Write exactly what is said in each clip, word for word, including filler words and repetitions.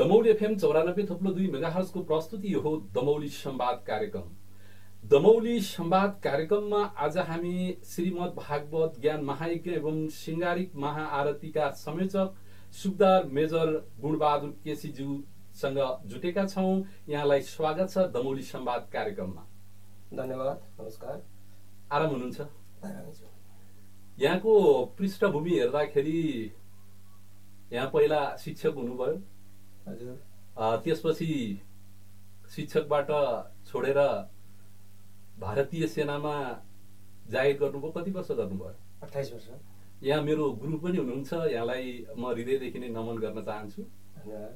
Damauli FM चौरानब्बे थप्लो दुई मेगाहर्जको प्रस्तुति हो दमौली संवाद कार्यक्रम। दमौली संवाद कार्यक्रममा आज हामी श्रीमद् भागवत ज्ञान महायज्ञ एवं सिंगारिक महाआरतीका संयोजक सुबेदार मेजर गुणबहादुर केसीज्यूसँग जुटेका छौं। यहाँलाई स्वागत छ दमौली संवाद कार्यक्रममा। धन्यवाद, नमस्कार। आराम हुनुहुन्छ? आराम छु। यहाँको पृष्ठभूमि हेर्दाखेरि यहाँ पहिला शिक्षक हुनुभयो। हजुर। त्यसपछि शिक्षकबाट छोडेर भारतीय सेनामा जागिर गर्नुभयो। कति वर्ष गर्नुभयो? अट्ठाइस वर्ष। यहाँ मेरो गुरु पनि हुनुहुन्छ, यहाँलाई म हृदयदेखि नै नमन गर्न चाहन्छु। धन्यवाद।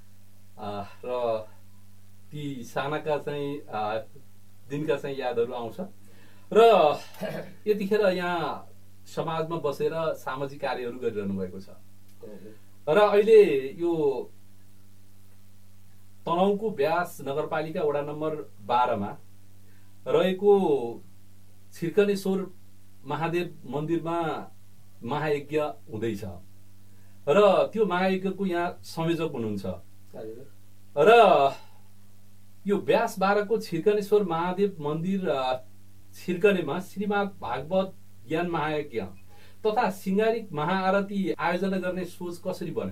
र ती सानाका चाहिँ दिनका चाहिँ यादहरू आउँछ र यतिखेर यहाँ समाजमा बसेर सामाजिक कार्यहरू गरिरहनु भएको छ र अहिले यो तनहुँको ब्यास नगरपालिका वडा नम्बर बाह्रमा रहेको छिर्कनेश्वर महादेव मन्दिरमा महायज्ञ हुँदैछ र त्यो महायज्ञको यहाँ संयोजक हुनुहुन्छ र यो ब्यास बाह्रको छिर्कनेश्वर महादेव मन्दिर छिर्कनेमा श्रीमद् भागवत ज्ञान महायज्ञ तथा सिंगारिक महाआरती आयोजना गर्ने सोच कसरी बन्यो?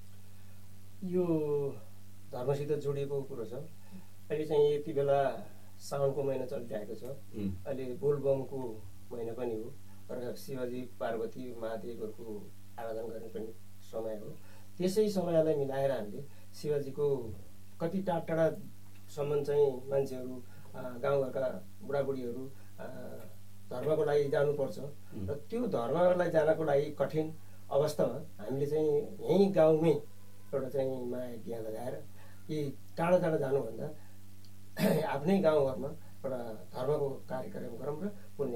यो धर्मसित जोडिएको कुरो छ। अहिले चाहिँ यति बेला साउनको महिना चलिरहेको छ। अहिले बोलबमको महिना पनि हो र शिवजी पार्वती महादेवहरूको आराधना गर्ने पनि समय हो। त्यसै समयलाई मिलाएर हामीले शिवजीको कति टाढा टाढासम्म चाहिँ मान्छेहरू गाउँघरका बुढाबुढीहरू धर्मको लागि जानुपर्छ र त्यो धर्मलाई जानको लागि कठिन अवस्थामा हामीले चाहिँ यहीँ गाउँमै एउटा चाहिँ महायज्ञ लगाएर यी टाढा टाढा जानुभन्दा आफ्नै गाउँघरमा एउटा धर्मको कार्यक्रम गरौँ र पुण्य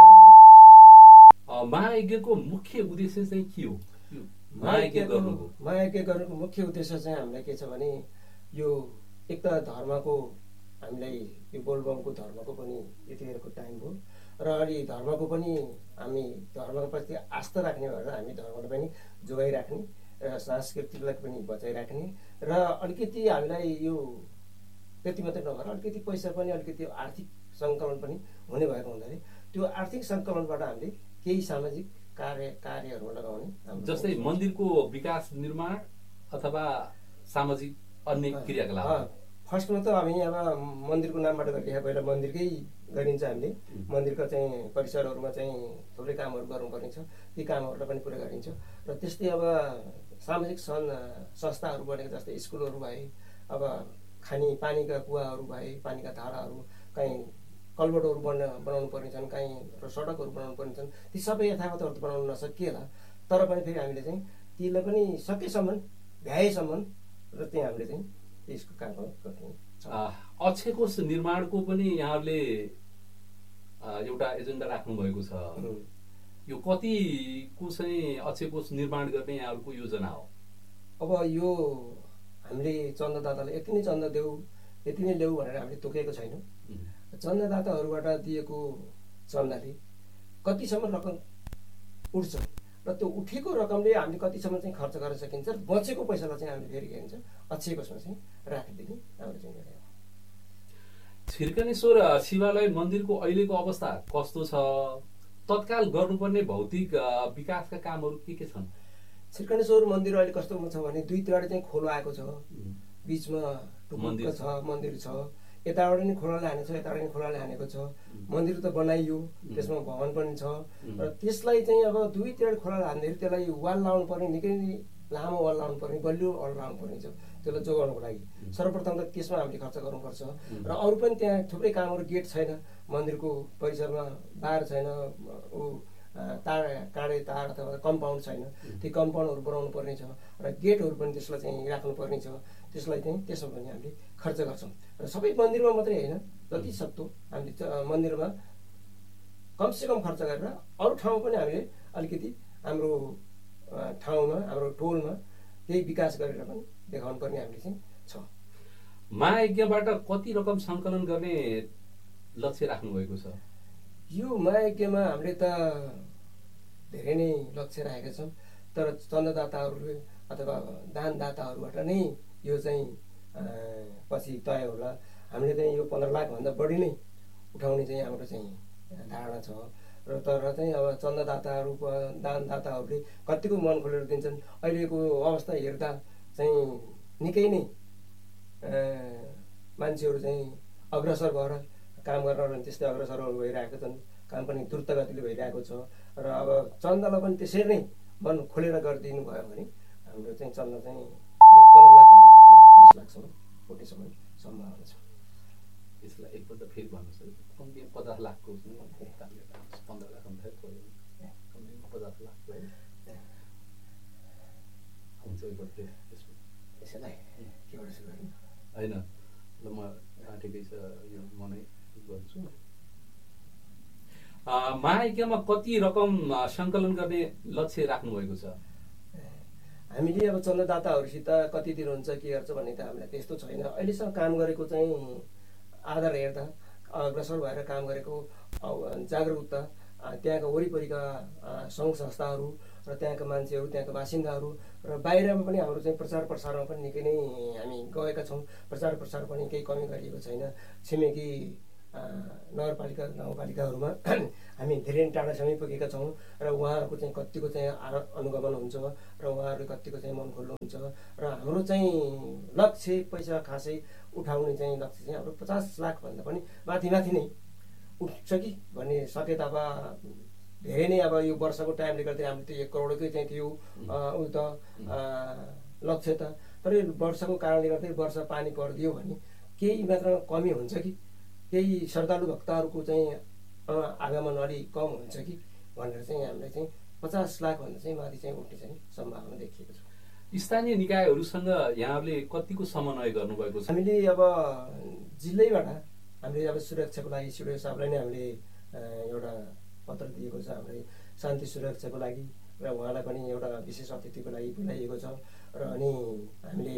कमाउँ। महायज्ञको मुख्य उद्देश्य चाहिँ के हो? महायज्ञ गर्नुको महायज्ञ गर्नुको मुख्य उद्देश्य चाहिँ हामीलाई के छ भने यो एक त धर्मको हामीलाई यो बोलबमको धर्मको पनि यतिखेरको टाइम हो र अलि धर्मको पनि हामी धर्मको प्रति आस्था राख्ने भएर हामी धर्मलाई पनि जोगाइराख्ने र संस्कृतिलाई पनि बचाइराख्ने र अलिकति हामीलाई यो त्यति मात्रै नभएर अलिकति पैसा पनि अलिकति आर्थिक सङ्कलन पनि हुने भएको हुनाले त्यो आर्थिक सङ्कलनबाट हामीले केही सामाजिक कार्य कार्यहरू लगाउने, जस्तै मन्दिरको विकास निर्माण अथवा सामाजिक अन्य क्रियाकलाप। फर्स्टमा त हामी अब मन्दिरको नामबाट गरिरहेको पहिला मन्दिरकै गरिन्छ। हामीले मन्दिरका चाहिँ परिसरहरूमा चाहिँ थुप्रै कामहरू गर्नुपर्ने छ, ती कामहरूलाई पनि पुरा गरिन्छ र त्यस्तै अब सामाजिक सन् संस्थाहरू बनेको जस्तै स्कुलहरू भए, अब खाने पानीका कुवाहरू भए, पानीका धाराहरू, कहीँ कल्भर्टहरू बन्न बनाउनु पर्ने छन्, कहीँ सडकहरू बनाउनु पर्ने छन्, ती सबै यथावतहरू त बनाउन नसकिएला तर पनि फेरि हामीले चाहिँ तीलाई पनि सकेसम्म भ्याएसम्म र त्यहाँ हामीले चाहिँ यसको काम गर्ने। अक्षय कोष निर्माणको पनि यहाँहरूले एउटा एजेन्डा राख्नु भएको छ। यो कतिको चाहिँ अक्षय कोष निर्माण गर्ने यहाँहरूको योजना हो? अब यो हामीले चन्दादातालाई यति नै चन्दा देऊ यति नै ल्याऊ भनेर हामीले तोकेको छैनौँ। चन्दादाताहरूबाट दिएको चन्दाले कतिसम्म रकम उठ्छ र त्यो उठेको रकमले हामीले कतिसम्म चाहिँ खर्च गर्न सकिन्छ र बचेको पैसालाई चाहिँ हामीले फेरि के भन्छ अक्षय कोषमा चाहिँ राखिदिने हाम्रो चाहिँ निर्णय हो। छिर्कनेश्वर शिवालय मन्दिरको अहिलेको अवस्था कस्तो छ? तत्काल गर्नुपर्ने भौतिक विकासका कामहरू के के छन्? छिर्कनेश्वर मन्दिर अहिले कस्तोमा छ भने दुईतिर चाहिँ खोलो आएको छ, बिचमा मन्दिर छ, मन्दिर छ, यताबाट नि खोलाले हानेको छ, यताबाट नि खोलाले हानेको छ। मन्दिर त बनाइयो, त्यसमा भवन पनि छ र त्यसलाई चाहिँ अब दुईतिर खोलाले हान्दाखेरि त्यसलाई वाल लाउनु पर्ने, निकै लामो वाल लाउनु पर्ने, बलियो वाल लाउनु पर्ने छ त्यसलाई जोगाउनुको लागि। सर्वप्रथम त त्यसमा हामीले खर्च गर्नुपर्छ र अरू पनि त्यहाँ थुप्रै कामहरू, गेट छैन मन्दिरको परिसरमा, बार छैन, ऊ तार काँडे तार अथवा कम्पाउन्ड छैन, ती कम्पाउन्डहरू बनाउनु पर्ने छ र गेटहरू पनि त्यसलाई चाहिँ राख्नुपर्ने छ। त्यसलाई चाहिँ त्यसमा पनि हामीले खर्च गर्छौँ र सबै मन्दिरमा मात्रै होइन, जति सक्दो हामीले मन्दिरमा कमसेकम खर्च गरेर अरू ठाउँमा पनि हामीले अलिकति हाम्रो ठाउँमा हाम्रो टोलमा केही विकास गरेर पनि देखाउनु पर्ने हामीले चाहिँ छ। महायज्ञबाट कति रकम सङ्कलन गर्ने लक्ष्य राख्नु भएको छ? यो महायज्ञमा हामीले त धेरै नै लक्ष्य राखेका छौँ तर चन्दादाताहरूले अथवा दानदाताहरूबाट नै यो चाहिँ पछि तय होला। हामीले चाहिँ यो पन्ध्र लाखभन्दा बढी नै उठाउने चाहिँ हाम्रो चाहिँ धारणा छ र तर चाहिँ अब चन्दादाताहरू दानदाताहरूले कतिको मन खोलेर दिन्छन्। अहिलेको अवस्था हेर्दा चाहिँ निकै नै मान्छेहरू चाहिँ अग्रसर भएर काम गर्न त्यस्तै अग्रसर भइरहेका छन्। काम पनि द्रुत गतिले भइरहेको छ र अब चन्दालाई पनि त्यसरी नै मन खोलेर गरिदिनु भयो भने हाम्रो चाहिँ चन्दा चाहिँ पन्ध्र लाखभन्दा धेरै बिस लाखसम्म कोटीसम्म सम्भावना छ। यसलाई एकपल्ट फेरि भन्नुहोस् है, कम्ती पचास लाखको पन्ध्र लाख भन्दा थोरै कम्ती पचास लाख हुन्छ एकपल्ट फेरि यसलाई केबाट सुरु गर्ने होइन ल म ठिकै छ यो म नै गर्छु। महायज्ञमा कति रकम सङ्कलन गर्ने लक्ष्य राख्नुभएको छ? हामीले अब चन्दादाताहरूसित कति दिनुहुन्छ के गर्छ भन्ने त हामीलाई त्यस्तो छैन। अहिलेसम्म काम गरेको चाहिँ आधार हेर्दा अग्रसर भएर काम गरेको जागरुकता त्यहाँका वरिपरिका सङ्घ संस्थाहरू र त्यहाँका मान्छेहरू त्यहाँका बासिन्दाहरू र बाहिरमा पनि हाम्रो चाहिँ प्रचार प्रसारमा पनि निकै नै हामी गएका छौँ। प्रचार प्रसार पनि केही कमी गरिएको छैन। छिमेकी नगरपालिका गाउँपालिकाहरूमा हामी धेरै टाढासम्म पुगेका छौँ र उहाँहरूको चाहिँ कतिको चाहिँ अनुगमन हुन्छ र उहाँहरूले कतिको चाहिँ मन खोल्नुहुन्छ र हाम्रो चाहिँ लक्ष्य पैसा खासै उठाउने चाहिँ लक्ष्य चाहिँ हाम्रो पचास लाखभन्दा पनि माथि माथि नै उठ्छ कि भन्ने सकेत अब धेरै नै अब यो वर्षको टाइमले गर्दा हामीले त्यो एक करोडकै चाहिँ थियो उ त लक्ष्य त। तर यो वर्षको कारणले गर्दा वर्ष पानी परिदियो भने केही मात्रामा कमी हुन्छ कि केही श्रद्धालु भक्तहरूको चाहिँ आगमन अलिक कम हुन्छ कि भनेर चाहिँ हामीलाई चाहिँ पचास लाखभन्दा चाहिँ माथि चाहिँ उठ्ने चाहिँ सम्भावना देखिएको छ। स्थानीय निकायहरूसँग यहाँहरूले कतिको समन्वय गर्नुभएको छ? हामीले अब जिल्लैबाट हामीले अब सुरक्षाको लागि सिडिओ साहबलाई नै हामीले एउटा पत्र दिएको छ। हामीले शान्ति सुरक्षाको लागि र उहाँलाई पनि एउटा विशेष अतिथिको लागि बोलाइएको छ र अनि हामीले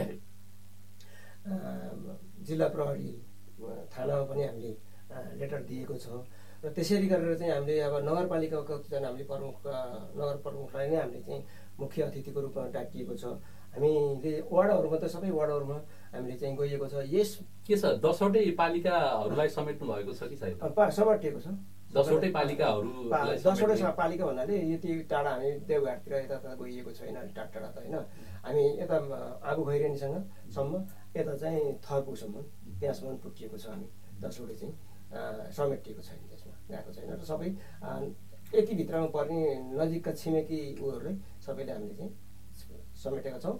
जिल्ला प्रहरी थानामा पनि हामीले लेटर दिएको छ र त्यसरी गरेर चाहिँ हामीले अब नगरपालिकाको चाहिँ हामीले प्रमुख नगर प्रमुखलाई नै हामीले चाहिँ मुख्य अतिथिको रूपमा डाकिएको छ। हामीले वार्डहरूमा त सबै वार्डहरूमा हामीले चाहिँ गइएको छ। यस के छ दसवटै पालिकाहरूलाई समेट्नु भएको छ कि छैन? समेटिएको छ दसवटै पालिकाहरू दसवटै पालिका भन्नाले यति टाढा हामी देवघाटतिर यता गइएको छैन टाढा टाढा त होइन। हामी यता आगो खैरेनीसँग सम्म यता चाहिँ थर्पुसम्म त्यहाँसम्म पुगिएको छ। हामी दसवटै चाहिँ समेटिएको छैन, त्यसमा गएको छैन र सबै यति भित्रमा पर्ने नजिकका छिमेकी उहरूलाई सबैले हामीले चाहिँ समेटेका छौँ।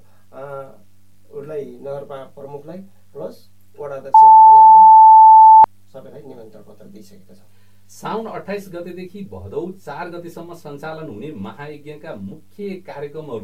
उसलाई नगरपा प्रमुखलाई प्लस वडा अध्यक्षहरू पनि हामीले सबैलाई निमन्त्रण पत्र दिइसकेका छौँ। साउन अट्ठाइस गतेदेखि भदौ चार गतेसम्म सञ्चालन हुने महायज्ञका मुख्य कार्यक्रमहरू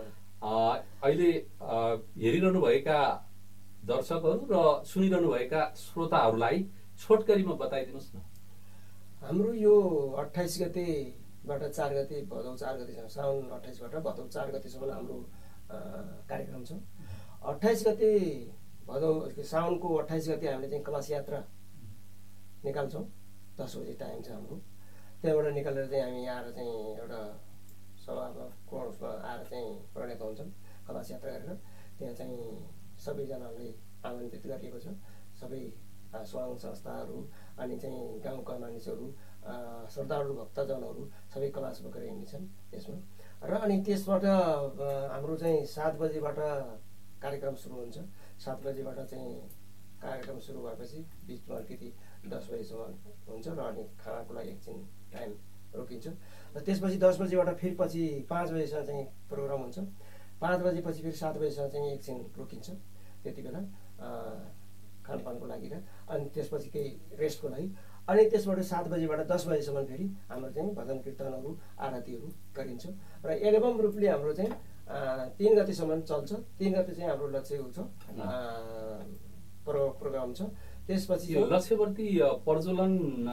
अहिले हेरिरहनुभएका दर्शकहरू र सुनिरहनुभएका श्रोताहरूलाई छोटकरीमा बताइदिनुहोस् न। हाम्रो यो अट्ठाइस गतेबाट चार गते भदौ चार गतेसम्म साउन अट्ठाइसबाट भदौ चार गतेसम्म हाम्रो कार्यक्रम छ। अट्ठाइस गते भदौ साउनको अट्ठाइस गते हामीले चाहिँ कलश यात्रा निकाल्छौँ। दस बजे टाइम छ हाम्रो। त्यहाँबाट निकालेर चाहिँ हामी आएर चाहिँ एउटा सभामा कोर्समा आएर चाहिँ प्रणेका हुन्छौँ कलश यात्रा गरेर। त्यहाँ चाहिँ सबैजनालाई आमन्त्रित गरिएको छ। सबै सङ्घ संस्थाहरू अनि चाहिँ गाउँका मानिसहरू श्रद्धालु भक्तजनहरू सबै कलश बोकेर हिँड्छन् त्यसमा। र अनि त्यसबाट हाम्रो चाहिँ सात बजेबाट कार्यक्रम सुरु हुन्छ। सात बजेबाट चाहिँ कार्यक्रम सुरु भएपछि बिचमा अलिकति दस बजीसम्म हुन्छ र अनि खानाको लागि एकछिन टाइम रोकिन्छ र त्यसपछि दस बजीबाट फेरि पछि पाँच बजीसम्म चाहिँ प्रोग्राम हुन्छ। पाँच बजेपछि फेरि सात बजीसम्म चाहिँ एकछिन रोकिन्छ त्यति बेला खानपानको लागि र अनि त्यसपछि केही रेस्टको लागि। अनि त्यसबाट सात बजीबाट दस बजीसम्म फेरि हाम्रो चाहिँ भजन कीर्तनहरू आरतीहरू गरिन्छ र एल्बम रूपले हाम्रो चाहिँ तिन गतेसम्म चल्छ। तिन गते चाहिँ हाम्रो लक्ष्य छ प्रोग्राम छ। त्यसपछि लक्ष्यवर्ती प्रज्वलन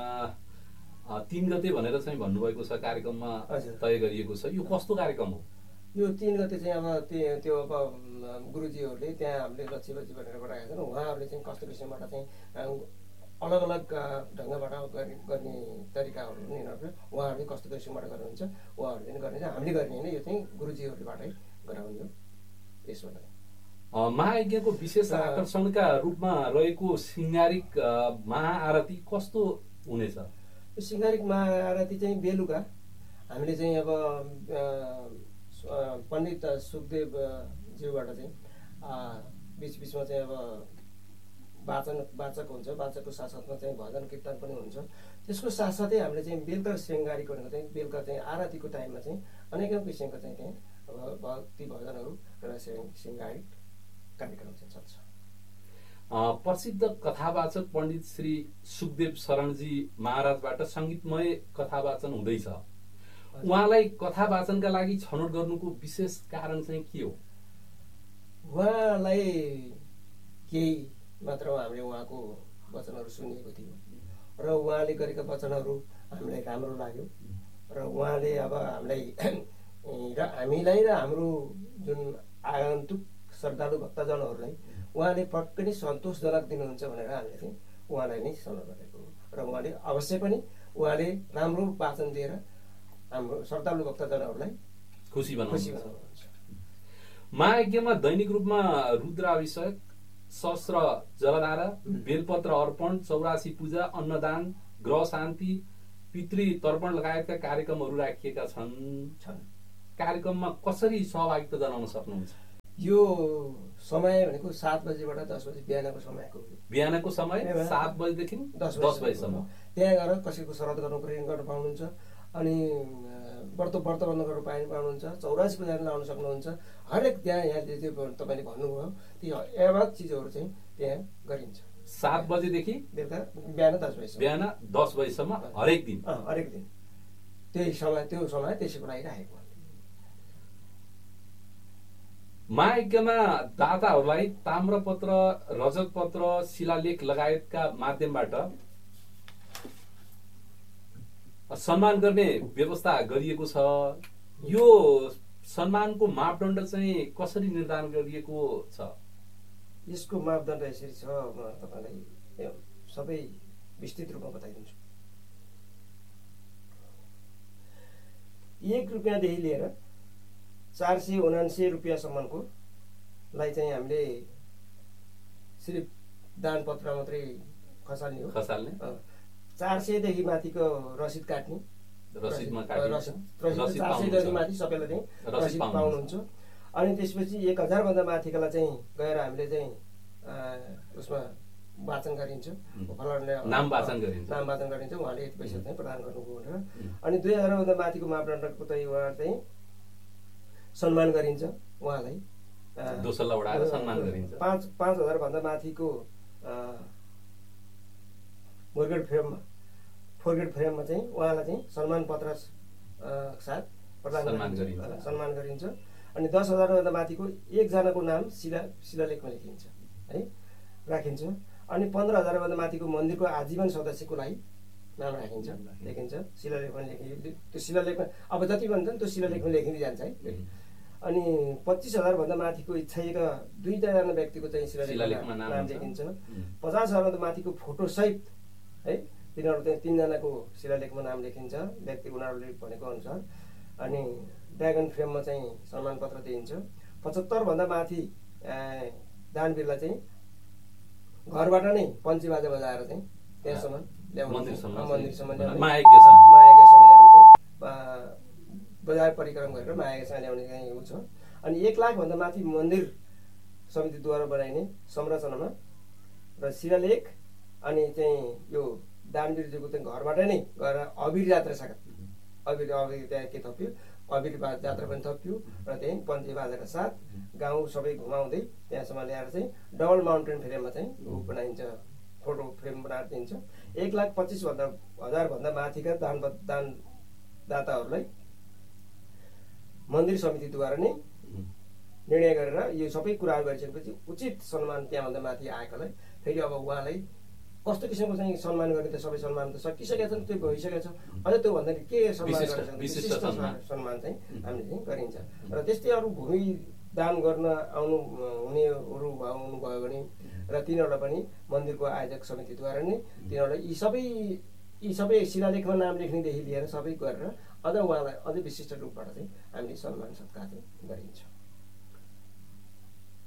तिन गते भनेर चाहिँ भन्नुभएको छ कार्यक्रममा तय गरिएको छ। यो कस्तो कार्यक्रम हो? यो तिन गते चाहिँ अब त्यो त्यो अब गुरुजीहरूले त्यहाँ हामीले लक्ष्यवर्ती भनेर गराएका छन्। उहाँहरूले चाहिँ कस्तो किसिमबाट चाहिँ अलग अलग ढङ्गबाट गर्ने तरिकाहरू यिनीहरूले उहाँहरूले कस्तो किसिमबाट गर्नुहुन्छ उहाँहरूले पनि गर्ने हामीले गर्ने होइन। यो चाहिँ गुरुजीहरूबाटै गराउने हो। यसबाट महायज्ञको विशेष आकर्षणका रूपमा रहेको सिंगारिक महाआरती कस्तो हुनेछ? सिंगारिक महाआरती चाहिँ बेलुका हामीले चाहिँ अब पण्डित सुखदेव ज्यूबाट चाहिँ बिच बिचमा चाहिँ अब वाचन वाचक हुन्छ, वाचकको साथसाथमा चाहिँ भजन कीर्तन पनि हुन्छ। त्यसको साथसाथै हामीले चाहिँ बेलुका सिंगारिक भनेको चाहिँ बेलुका चाहिँ आरतीको टाइममा चाहिँ अनेकौँ किसिमको चाहिँ त्यहाँ अब भक्ति भजनहरू र सिंगारिक कार्यक्रम चाहिँ चल्छ। प्रसिद्ध कथावाचक पण्डित श्री सुखदेव शरणजी महाराजबाट सङ्गीतमय कथावाचन हुँदैछ। उहाँलाई कथावाचनका लागि छनौट गर्नुको विशेष कारण चाहिँ के हो? उहाँलाई केही मात्र हामीले उहाँको वचनहरू सुनेको थियो र उहाँले गरेका वचनहरू हामीलाई राम्रो लाग्यो र उहाँले अब हामीलाई र हामीलाई र हाम्रो जुन आगन्तुक श्रद्धालु भक्तजनहरूलाई उहाँले पक्कै नै सन्तोषजनक दिनुहुन्छ भनेर हामीले चाहिँ उहाँलाई नै सल्लाह गरेको र उहाँले अवश्य पनि उहाँले राम्रो वाचन दिएर हाम्रो श्रद्धालु भक्तजनहरूलाई खुसी बनाउनुहुन्छ। महायज्ञमा दैनिक रूपमा रुद्राभिषेक, सहस्र जलधारा, बेलपत्र अर्पण, चौरासी पूजा, अन्नदान, ग्रह शान्ति, पितृ तर्पण लगायतका कार्यक्रमहरू राखिएका छन्। कार्यक्रममा कसरी सहभागिता जनाउन सक्नुहुन्छ? यो समय भनेको सात बजेबाट दस बजे बिहानको समयको बिहानको समय सात बजेदेखि दस बजेसम्म त्यहाँ गएर कसैको श्राद्ध गर्नु पर्ने गर्न पाउनुहुन्छ, अनि व्रत व्रत बन्द गर्नु पाए पाउनुहुन्छ, चौरासी पूजा लाउन सक्नुहुन्छ। हरेक त्यहाँ यहाँ त्यो तपाईँले भन्नुभयो त्यो एवं चिजहरू चाहिँ त्यहाँ गरिन्छ। सात बजेदेखि बेलुका बिहान दस बजेसम्म बिहान दस बजेसम्म हरेक दिन हरेक दिन त्यही समय त्यो समय त्यसैको लागि राखेको। महायज्ञमा दाताहरूलाई ताम्रपत्र, रजतपत्र, शिलालेख लगायतका माध्यमबाट सम्मान गर्ने व्यवस्था गरिएको छ। यो सम्मानको मापदण्ड चाहिँ कसरी निर्धारण गरिएको छ? यसको मापदण्ड यसरी छ, म तपाईँलाई सबै विस्तृत रूपमा बताइदिन्छु। एक रुपियाँदेखि लिएर चार सय उनान्सय रुपियाँसम्मको लाई चाहिँ हामीले सिर्फ दान पत्र मात्रै खसाल्ने हो खसाल्ने चार सयदेखि माथिको रसिद काट्ने रसिदमा रसिद चार सयदेखि माथि सबैलाई चाहिँ रसिद पाउनुहुन्छ। अनि त्यसपछि एक हजारभन्दा माथिकोलाई चाहिँ गएर हामीले चाहिँ उसमा वाचन गरिन्छ, नाम वाचन गरिन्छ नाम वाचन गरिन्छ उहाँले यति पैसा चाहिँ प्रदान गर्नुभयो भनेर। अनि दुई हजारभन्दा माथिको मापदण्डको चाहिँ उहाँ चाहिँ सम्मान गरिन्छ, उहाँलाई दोस्रोलाई उडाएर सम्मान गरिन्छ। पाँच पाँच हजारभन्दा माथिको मोर्गेड फ्रेममा फोरगेड फ्रेममा चाहिँ उहाँलाई चाहिँ सम्मान पत्र साथ प्रदान गरिन्छ सम्मान गरिन्छ। अनि दस हजारभन्दा माथिको एकजनाको नाम शिला शिलालेखमा लेखिन्छ है राखिन्छ। अनि पन्ध्र हजारभन्दा माथिको मन्दिरको आजीवन सदस्यको लागि नाम राखिन्छ लेखिन्छ शिलालेखमा लेखि त्यो शिलालेखमा अब जति भन्छ नि त्यो शिलालेखमा लेखिँदै जान्छ है। अनि पच्चिस हजारभन्दा माथिको इच्छाएका दुईजना व्यक्तिको चाहिँ शिलालेखमा नाम लेखिन्छ। पचास हजारभन्दा माथिको फोटोसहित है तिनीहरू चाहिँ तिनजनाको शिलालेखमा नाम लेखिन्छ व्यक्ति उनीहरूले भनेको अनुसार। अनि ड्रागन फ्रेममा चाहिँ सम्मान पत्र दिइन्छ। पचहत्तरभन्दा माथि दानवीरलाई चाहिँ घरबाट नै पञ्ची बाजा बजाएर चाहिँ त्यहाँसम्म ल्याउनु मन्दिरसम्म ल्याउने मायाज्ञसम्म ल्याउने चाहिँ बजार परिक्रम गरेर मायाज्ञसम्म ल्याउने चाहिँ ऊ छ। अनि एक लाखभन्दा माथि मन्दिर समितिद्वारा बनाइने संरचनामा र शिलालेख अनि चाहिँ यो दानवीरज्यूको चाहिँ घरबाट नै गएर अबिर यात्रा सका अबिर अबिर त्यहाँ के थप्यो अबिर जात्रा पनि थप्यो र त्यही पञ्चे बाजाका साथ गाउँ सबै घुमाउँदै त्यहाँसम्म ल्याएर चाहिँ डबल माउन्टेन फ्रेममा चाहिँ बनाइन्छ, फोटो फ्रेम बनाएर दिन्छ। एक लाख पच्चिस भन्दा हजारभन्दा माथिका दान दानदाताहरूलाई मन्दिर समितिद्वारा नै निर्णय गरेर यो सबै कुराहरू गरिसकेपछि उचित सम्मान त्यहाँभन्दा माथि आएकोलाई फेरि अब उहाँलाई कस्तो किसिमको चाहिँ सम्मान गर्ने त सबै सम्मान त सकिसकेका छन्, त्यो भइसकेको छ। अझ त्योभन्दा के सम्मान गरेर विशिष्ट सम्मान चाहिँ हामीले चाहिँ गरिन्छ। र त्यस्तै अरू भूमि दान गर्न आउनु हुनेहरू आउनुभयो भने र तिनीहरूलाई पनि मन्दिरको आयोजक समितिद्वारा नै तिनीहरूलाई यी सबै यी सबै शिलालेखमा नाम लेख्नेदेखि लिएर सबै गरेर अझ उहाँलाई अझै विशिष्ट रूपबाट चाहिँ हामीले सम्मान सत्कार चाहिँ गरिन्छ।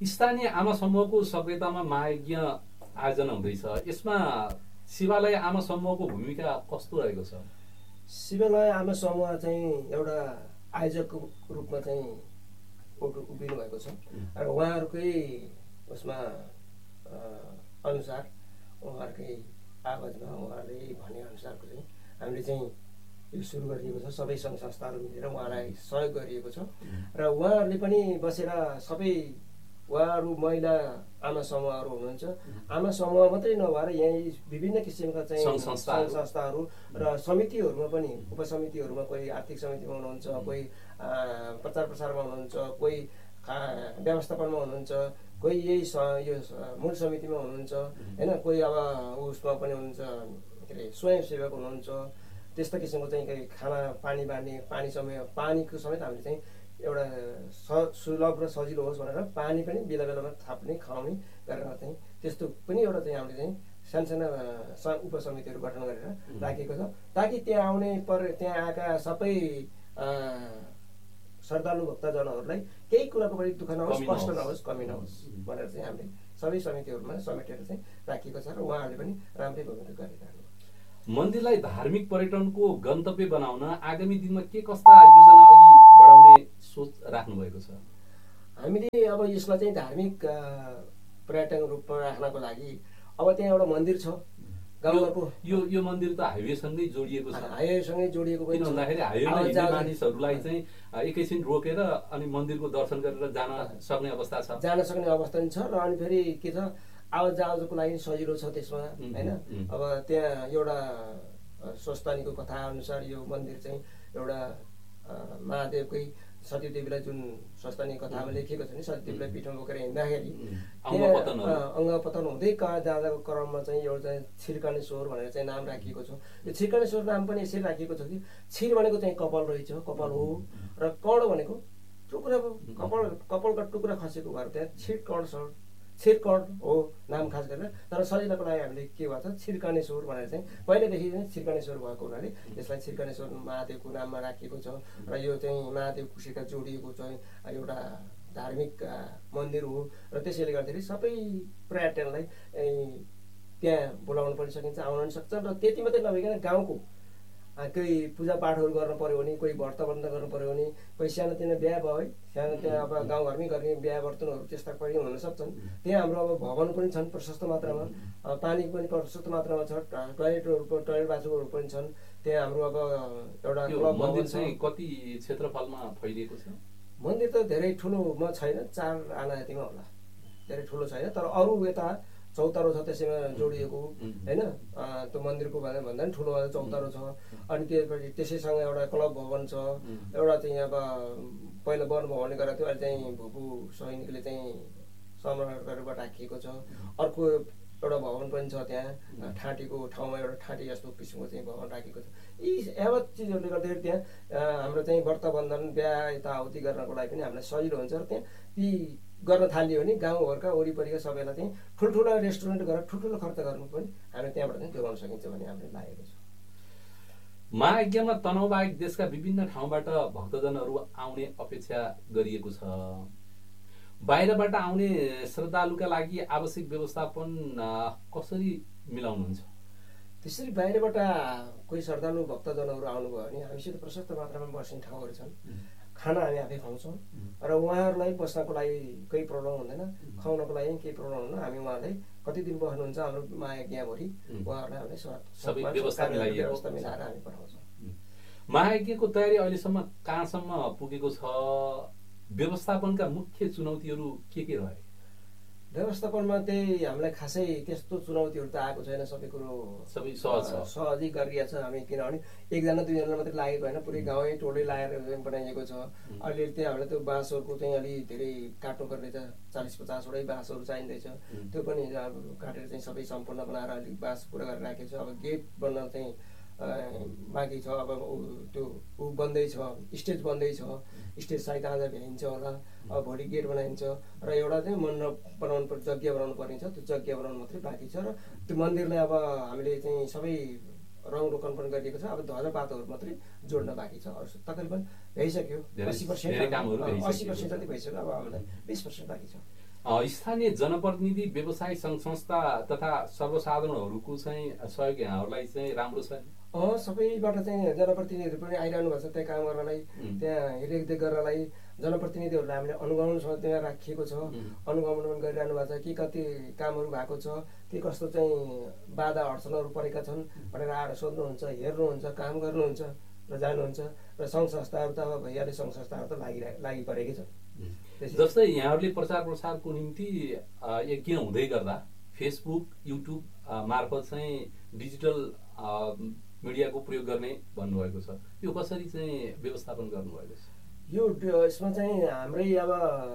स्थानीय आमा समूहको सक्रियतामा महायज्ञ आयोजना हुँदैछ, यसमा शिवालय आमा समूहको भूमिका कस्तो रहेको छ? शिवालय आमा समूह चाहिँ एउटा आयोजकको रूपमा चाहिँ उभिनु भएको छ र उहाँहरूकै उसमा अनुसार उहाँहरूकै आवाजमा उहाँहरूले भनेअनुसारको चाहिँ हामीले चाहिँ यो सुरु गरिएको छ। सबै सङ्घ संस्थाहरू मिलेर उहाँलाई सहयोग गरिएको छ र उहाँहरूले पनि बसेर सबै उहाँहरू महिला आमा समूहहरू हुनुहुन्छ। आमा समूह मात्रै नभएर यहीँ विभिन्न किसिमका चाहिँ सङ्घ संस्थाहरू र समितिहरूमा पनि उपसमितिहरूमा कोही आर्थिक समितिमा हुनुहुन्छ, कोही प्रचार प्रसारमा हुनुहुन्छ, कोही व्यवस्थापनमा हुनुहुन्छ, कोही यही यो मूल समितिमा हुनुहुन्छ होइन, कोही अब उसमा पनि हुनुहुन्छ के अरे स्वयंसेवक हुनुहुन्छ। त्यस्तो किसिमको चाहिँ केही खाना पानी बाँड्ने पानी समय पानीको समेत हामीले चाहिँ एउटा स सुलभ र सजिलो होस् भनेर पानी पनि बेला बेलामा थाप्ने खुवाउने गरेर चाहिँ त्यस्तो पनि एउटा चाहिँ हामीले चाहिँ सानसाना उपसमितिहरू गठन गरेर राखेको छ, ताकि त्यहाँ आउने पर त्यहाँ आएका सबै श्रद्धालु भक्तजनहरूलाई केही कुराको पनि दुःख नहोस्, कष्ट नहोस्, कमी नहोस् भनेर चाहिँ हामीले सबै समितिहरूमा समेटेर चाहिँ राखेको छ र उहाँहरूले पनि राम्रै भूमिका गरिरहनु। मन्दिरलाई धार्मिक पर्यटनको गन्तव्य बनाउन आगामी दिनमा के कस्ता योजना अघि बढाउने सोच राख्नु भएको छ? हामीले अब यसलाई चाहिँ धार्मिक पर्यटन रूपमा राख्नको लागि अब त्यहाँ एउटा मन्दिर छ गाउँको। यो यो मन्दिर त हाइवेसँगै जोडिएको छ। हाइवेसँगै जोडिएको पनि किन भन्दाखेरि हाइवेमा हिँड्ने मानिसहरूलाई चाहिँ एकैछिन रोकेर अनि मन्दिरको दर्शन गरेर जान सक्ने अवस्था छ, जान सक्ने अवस्था पनि छ र अनि फेरि के छ आवाज जावजको लागि सजिलो छ त्यसमा होइन। अब त्यहाँ एउटा स्वस्तानीको कथा अनुसार यो मन्दिर चाहिँ एउटा महादेवकै सतीदेवीलाई जुन स्वस्तानी कथामा लेखिएको छ नि, सतीदेवीलाई पिठमा बोकेर हिँड्दाखेरि अङ्गपतन हुँदै कहाँ जाँदाको क्रममा चाहिँ एउटा चाहिँ छिर्कानेश्वर भनेर चाहिँ नाम राखिएको छ। यो छिर्कानेश्वर नाम पनि यसरी राखिएको छ कि छिर भनेको चाहिँ कपाल रहेछ, कपाल हो, र कर्ण भनेको टुक्रा कपाल कपालका टुक्रा खसेको भएर त्यहाँ छिर्कण छ, छिर्कण हो नाम खास गरेर। तर सजिलोको लागि हामीले के भन्छ छिर्कानेश्वर भनेर चाहिँ पहिलेदेखि नै छिर्कानेश्वर भएको हुनाले यसलाई छिर्कानेश्वर महादेवको नाममा राखिएको छ र यो चाहिँ महादेव कुशीसँग जोडिएको चाहिँ एउटा धार्मिक मन्दिर हो र त्यसैले गर्दाखेरि सबै पर्यटनलाई त्यहाँ बोलाउनु पनि सकिन्छ, आउन पनि सक्छ। र त्यति मात्रै नभइकन गाउँको कोही पूजापाठहरू गर्न पऱ्यो भने, कोही व्रतबन्ध गर्नु पऱ्यो भने, कोही सानोतिनो बिहा भयो है, सानो त्यहाँ अब गाउँघरमै गर्ने बिहा वर्तनहरू त्यस्ता पनि हुन सक्छन्। त्यहाँ हाम्रो अब भवन पनि छन् प्रशस्त मात्रामा, पानी पनि प्रशस्त मात्रामा छ, टोयलेटहरू टोयलेट बाथरुमहरू पनि छन्। त्यहाँ हाम्रो अब एउटा क्लब मन्दिर चाहिँ कति क्षेत्रफलमा फैलिएको छ? मन्दिर त धेरै ठुलोमा छैन, चार आना यतिमा होला, धेरै ठुलो छैन। तर अरू यता चौतारो छ त्यसैमा जोडिएको होइन, त्यो मन्दिरको भन्दा भन्दा पनि ठुलो चौतारो छ। अनि त्यसपछि त्यसैसँग एउटा क्लब भवन छ, एउटा चाहिँ अब पहिला वन भवनले गरेको थियो, अहिले चाहिँ भुपू सैनिकले चाहिँ संरक्षण गरेर राखिएको छ। अर्को एउटा भवन पनि छ त्यहाँ ठाँटीको ठाउँमा, एउटा ठाँटी जस्तो किसिमको चाहिँ भवन राखेको छ। यी यावत चिजहरूले गर्दाखेरि त्यहाँ हाम्रो चाहिँ व्रतबन्धन बिहा यताउति गर्नको लागि पनि हामीलाई सजिलो हुन्छ। र त्यहाँ ती गर्न थालियो भने गाउँघरका वरिपरिका सबैलाई चाहिँ ठुल्ठुला रेस्टुरेन्ट गरेर ठुल्ठुलो खर्च गर्नु पनि हामी त्यहाँबाट चाहिँ जोगाउन सकिन्छ भन्ने हामीले लागेको छ। महायज्ञमा तनहुबाहेक देशका विभिन्न ठाउँबाट भक्तजनहरू आउने अपेक्षा गरिएको छ। बाहिरबाट आउने श्रद्धालुका लागि आवश्यक व्यवस्थापन कसरी मिलाउनुहुन्छ? त्यसरी बाहिरबाट कोही श्रद्धालु भक्तजनहरू आउनुभयो भने हामीसित प्रशस्त मात्रामा बस्ने ठाउँहरू छन्, खाना हामी आफै खुवाउँछौँ र उहाँहरूलाई बस्नको लागि केही प्रब्लम हुँदैन, खुवाउनको लागि केही प्रब्लम हुँदैन। हामी उहाँलाई कति दिन बस्नुहुन्छ हाम्रो महायज्ञभरि उहाँहरूलाई हामीले सबै व्यवस्था मिलाएर हामी पठाउँछौँ। महायज्ञको तयारी अहिलेसम्म कहाँसम्म पुगेको छ? व्यवस्थापनका मुख्य चुनौतीहरू के के रहे? व्यवस्थापनमा त्यही हामीलाई खासै त्यस्तो चुनौतीहरू त आएको छैन, सबै कुरो सबै सहज छ, सहजै गरिरहेको छ हामी। किनभने एकजना दुईजना मात्रै लागेको होइन, पुरै गाउँै टोलै लगाएर बनाइएको छ। अहिले त्यहाँ हामीलाई त्यो बाँसहरूको चाहिँ अलि धेरै काट्नुपर्ने छ, चालिस पचासवटै बाँसहरू चाहिँदैछ, त्यो पनि काटेर चाहिँ सबै सम्पूर्ण बनाएर अलिक बाँस पुरा गरेर राखेको छ। अब गेट बन्न चाहिँ बाँकी छ, अब त्यो ऊ बन्दैछ, स्टेज बन्दैछ, स्टेज सायद आज भ्याइन्छ होला, अब भोलि गेट बनाइन्छ र एउटा चाहिँ मण्डप बनाउनु पर्छ, यज्ञ बनाउनु पर्ने छ, त्यो यज्ञ बनाउनु मात्रै बाँकी छ। र त्यो मन्दिरलाई अब हामीले चाहिँ सबै रङ रोकन पनि गरिएको छ, अब ध्वजा पातहरू मात्रै जोड्न बाँकी छ। अरू तकरिबन भइसक्यो, अस्सी पर्सेन्ट अस्सी पर्सेन्ट जति भइसक्यो, अब हामीलाई बिस पर्सेन्ट बाँकी छ। स्थानीय जनप्रतिनिधि, व्यवसायी सङ्घ संस्था तथा सर्वसाधारणहरूको चाहिँ सहयोग यहाँहरूलाई चाहिँ राम्रो छ? अँ सबैबाट चाहिँ जनप्रतिनिधिहरू पनि आइरहनु भएको छ त्यहाँ काम गर्नलाई, त्यहाँ हेरदेख गर्नलाई। जनप्रतिनिधिहरूलाई हामीले अनुगमनसँग त्यहाँ राखिएको छ, अनुगमन पनि गरिरहनु भएको छ। के कति कामहरू भएको छ, के कस्तो चाहिँ बाधा अडचनहरू परेका छन् भनेर आएर सोध्नुहुन्छ, हेर्नुहुन्छ, काम गर्नुहुन्छ र जानुहुन्छ। र सङ्घ संस्थाहरू त अब भइहाल्यो, सङ्घ संस्थाहरू त लागि लागि परेकै छन्। जस्तै यहाँहरूले प्रचार प्रसारको निम्ति यज्ञ हुँदै गर्दा फेसबुक, युट्युब मार्फत चाहिँ डिजिटल मिडियाको प्रयोग गर्ने भन्नुभएको छ, यो कसरी चाहिँ व्यवस्थापन गर्नुभएको छ? यो यसमा चाहिँ हाम्रै अब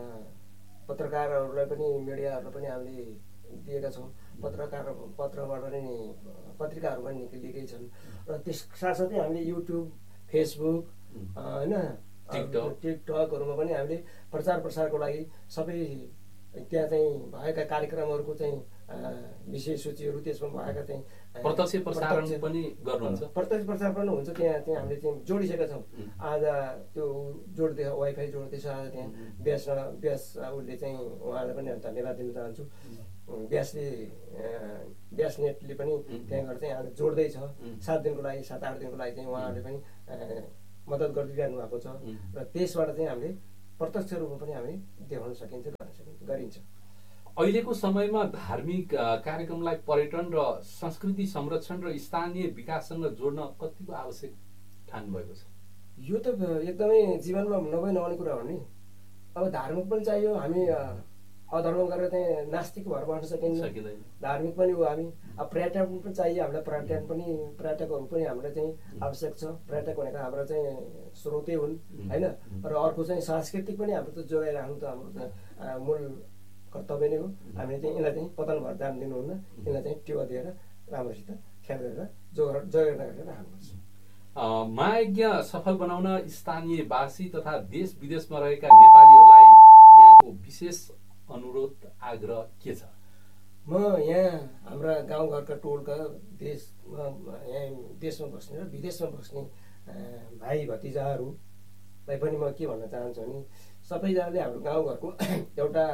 पत्रकारहरूलाई पनि, मिडियाहरूलाई पनि हामीले दिएका छौँ। पत्रकार पत्रबाट नै पत्रिकाहरू पनि निक्लिएकै छन्। र त्यस साथसाथै हामीले युट्युब, फेसबुक होइन, टिकटक टिकटकहरूमा पनि हामीले प्रचार प्रसारको लागि सबै त्यहाँ चाहिँ भएका कार्यक्रमहरूको चाहिँ विषय सूचीहरू, त्यसमा भएका चाहिँ प्रत्यक्ष प्रसारण पनि गर्नुहुन्छ? प्रत्यक्ष प्रसारण पनि हुन्छ। त्यहाँ त्यहाँ हामीले चाहिँ जोडिसकेका छौँ। आज त्यो जोड्दै वाइफाई जोड्दैछ, आज त्यहाँ ब्यास ब्यास उसले चाहिँ उहाँलाई पनि धन्यवाद दिन चाहन्छु। ब्यासले ब्यास नेटले पनि त्यहाँबाट चाहिँ आज जोड्दैछ। सात दिनको लागि, सात आठ दिनको लागि चाहिँ उहाँहरूले पनि मद्दत गरिदिइरहनु भएको छ। र त्यसबाट चाहिँ हामीले प्रत्यक्ष रूपमा पनि हामीले देखाउन सकिन्छ, गर्न सकिन्छ, गरिन्छ। अहिलेको समयमा धार्मिक कार्यक्रमलाई पर्यटन र संस्कृति संरक्षण र स्थानीय विकाससँग जोड्न कतिको आवश्यक ठान्नु भएको छ? यो त एकदमै जीवनमा नभई नहुने कुरा हो नि। अब धार्मिक पनि चाहियो, हामी अधर्म गरेर चाहिँ नास्तिक भएर बस्न सकिँदैन। धार्मिक पनि हो हामी। अब पर्यटन पनि चाहियो हामीलाई, पर्यटन पनि पर्यटकहरू पनि हामीलाई चाहिँ आवश्यक छ। पर्यटक भनेको हाम्रो चाहिँ स्रोतै हुन् होइन। र अर्को चाहिँ सांस्कृतिक पनि हाम्रो त जोगाइराख्नु त हाम्रो चाहिँ मूल कर्तव्य नै हो। हामीले चाहिँ यसलाई चाहिँ पतन भएर जान दिनुहुन्न, यसलाई चाहिँ टेवा दिएर राम्रोसित ख्याल गरेर जोगा जोगाएर गरेर राख्नुपर्छ। महायज्ञ सफल बनाउन स्थानीयवासी तथा देश विदेशमा रहेका नेपालीहरूलाई यहाँको विशेष अनुरोध, आग्रह के छ? म यहाँ हाम्रा गाउँघरका टोलका देशमा यहाँ देशमा बस्ने र विदेशमा बस्ने भाइ भतिजाहरूलाई पनि म के भन्न चाहन्छु भने, सबैजनाले हाम्रो गाउँघरको एउटा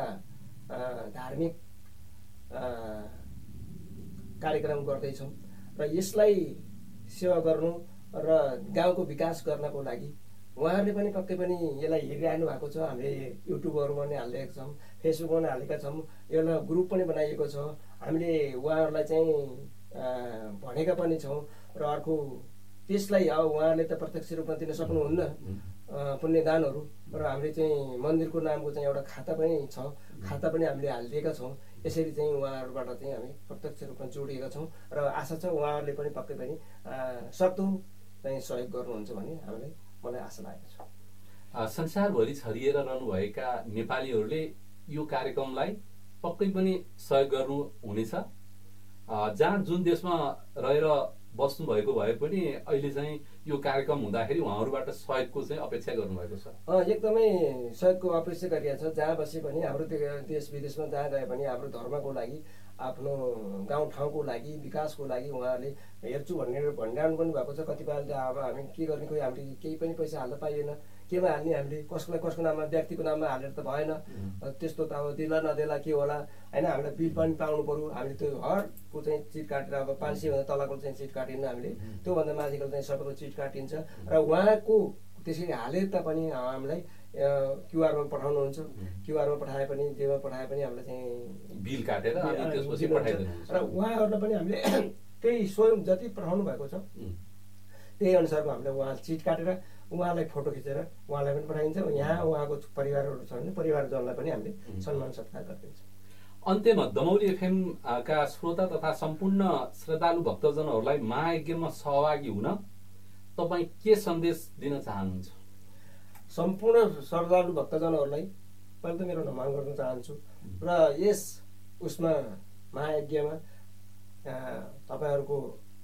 धार्मिक कार्यक्रम गर्दैछौँ र यसलाई सेवा गर्नु र गाउँको विकास गर्नको लागि उहाँहरूले पनि पक्कै पनि यसलाई हेरिरहनु भएको छ। हामीले युट्युबहरूमा पनि हालिरहेका छौँ, फेसबुकमा पनि हालेका छौँ, एउटा ग्रुप पनि बनाइएको छ। हामीले उहाँहरूलाई चाहिँ भनेका पनि छौँ। र अर्को त्यसलाई अब उहाँहरूले त प्रत्यक्ष रूपमा दिन सक्नुहुन्न पुण्यदानहरू, र हामीले चाहिँ मन्दिरको नामको चाहिँ एउटा खाता पनि छ, खाता पनि हामीले हालिदिएका छौँ। यसरी चाहिँ उहाँहरूबाट चाहिँ हामी प्रत्यक्ष रूपमा जोडिएका छौँ र आशा छ उहाँहरूले पनि पक्कै पनि सक्दो चाहिँ सहयोग गर्नुहुन्छ भन्ने हामीलाई मलाई आशा लागेको छ। संसारभरि छरिएर रहनुभएका नेपालीहरूले यो कार्यक्रमलाई पक्कै पनि सहयोग गर्नु हुनेछ। जहाँ जुन देशमा रहेर बस्नु भएको भए पनि अहिले चाहिँ यो कार्यक्रम हुँदाखेरि उहाँहरूबाट सहयोगको चाहिँ अपेक्षा गर्नुभएको छ? एकदमै सहयोगको अपेक्षा गरिएको छ। जहाँ बसे पनि हाम्रो देश विदेशमा जहाँ गए पनि हाम्रो धर्मको लागि, आफ्नो गाउँठाउँको लागि, विकासको लागि उहाँहरूले हेर्छु भनेर भनिरहनु पनि भएको छ। कतिपयले अब हामी के गर्ने, खोइ हामीले केही पनि पैसा हाल्न पाइएन, केमा हाल्ने हामीले, कसलाई कसको नाममा, व्यक्तिको नाममा हालेर त भएन। त्यस्तो त अब दिला नदेला के होला होइन। हामीलाई बिल पनि पाउनु पऱ्यो। हामीले त्यो हरको चाहिँ चिट काटेर, अब पाँच सयभन्दा तलको चाहिँ चिट काटिन्न हामीले, त्योभन्दा माथिको चाहिँ सबैको चिट काटिन्छ। र उहाँको त्यसरी हाले तापनि हामीलाई क्युआरमा पठाउनुहुन्छ, क्युआरमा पठाए पनि जेमा पठाए पनि हामीलाई चाहिँ बिल काटेर त्यसपछि पठाइदिनुहुन्छ। र उहाँहरूलाई पनि हामीले त्यही स्वयं जति पठाउनु भएको छ त्यही अनुसारको हामीले उहाँ चिट काटेर उहाँलाई फोटो खिचेर उहाँलाई पनि पठाइन्छ। यहाँ उहाँको परिवारहरू छ भने परिवारजनलाई पनि हामीले सम्मान सत्कार गरिदिन्छौँ। अन्त्यमा दमौली एफएम का श्रोता तथा सम्पूर्ण श्रद्धालु भक्तजनहरूलाई महायज्ञमा सहभागी हुन तपाईँ के सन्देश दिन चाहनुहुन्छ? सम्पूर्ण श्रद्धालु भक्तजनहरूलाई पहिला त मेरो नमन गर्न चाहन्छु। र यस उसमा महायज्ञमा तपाईँहरूको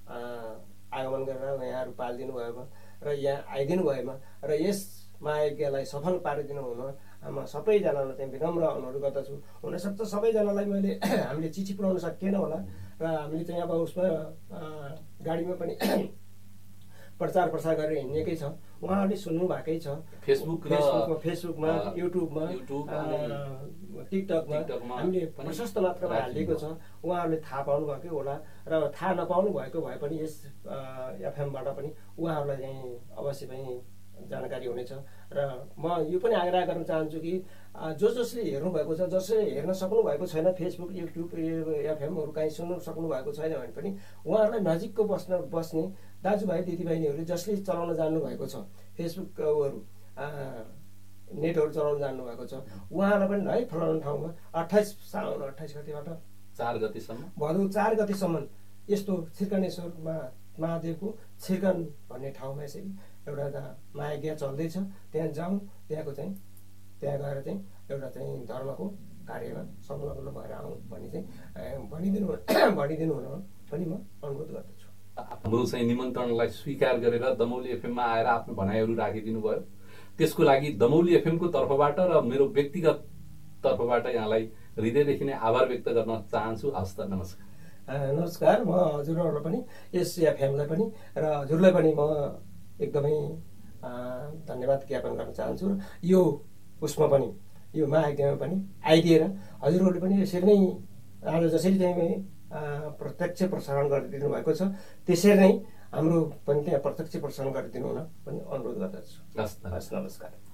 आगमन गरेर यहाँहरू पालिदिनु भएमा र यहाँ आइदिनु भएमा र यस महायज्ञलाई सफल पारिदिनु हुन म सबैजनालाई चाहिँ विनम्र अनुरोध गर्दछु। हुनसक्छ सबैजनालाई मैले हामीले चिठी पुर्याउन सकिएन होला र हामीले चाहिँ अब उसमा गाडीमा पनि प्रचार प्रसार गरेर हिँडेकै छ। उहाँहरूले सुन्नु भएकै छ। फेसबुक र फेसबुकमा फेसबुकमा युट्युबमा युट्युब टिकटकमा हामीले प्रशस्त मात्रामा हालिदिएको छ। उहाँहरूले थाहा पाउनु भएकै होला र थाहा नपाउनु भएको भए पनि यस एफएमबाट पनि उहाँहरूलाई चाहिँ अवश्य पनि जानकारी हुनेछ। र म यो पनि आग्रह गर्न चाहन्छु कि जो जसले हेर्नु भएको छ, जसले हेर्न सक्नु भएको छैन फेसबुक युट्युब एफएमहरू कहीँ सुन्नु सक्नु भएको छैन भने पनि उहाँहरूलाई नजिकको बस्न बस्ने दाजुभाइ दिदीबहिनीहरूले जसले चलाउन जान्नु भएको छ फेसबुकहरू नेटहरू चलाउन जान्नु भएको छ उहाँहरूलाई पनि है फलाउनु ठाउँमा अट्ठाइस साउन अट्ठाइस गतिबाट चार गतिसम्म भदौ चार गतिसम्म यस्तो छिर्कनेश्वरमा महादेवको छिर्कन भन्ने ठाउँमा यसरी एउटा महायज्ञ चल्दैछ। त्यहाँ जाउँ, त्यहाँको चाहिँ त्यहाँ गएर चाहिँ एउटा चाहिँ धर्मको कार्यमा संलग्न भएर आउँ भन्ने चाहिँ भनिदिनु भनिदिनु हुन पनि म अनुरोध गर्दछु। हाम्रो चाहिँ निमन्त्रणलाई स्वीकार गरेर दमौली एफएममा आएर आफ्नो भनाइहरू राखिदिनु भयो, त्यसको लागि दमौली एफएमको तर्फबाट र मेरो व्यक्तिगत तर्फबाट यहाँलाई हृदयदेखि नै आभार व्यक्त गर्न चाहन्छु। हस् त, नमस्कार। नमस्कार। म हजुरहरूलाई पनि यस एफएमलाई पनि र हजुरलाई पनि म एकदमै धन्यवाद ज्ञापन गर्न चाहन्छु। र यो उसमा पनि यो महायज्ञमा पनि आइदिएर हजुरहरूले पनि यसरी नै आज जसरी चाहिँ प्रत्यक्ष प्रसारण गरिदिनु भएको छ त्यसरी नै हाम्रो पनि त्यहाँ प्रत्यक्ष प्रसारण गरिदिनु हुन पनि अनुरोध गर्दछु। हस्, नमस्कार।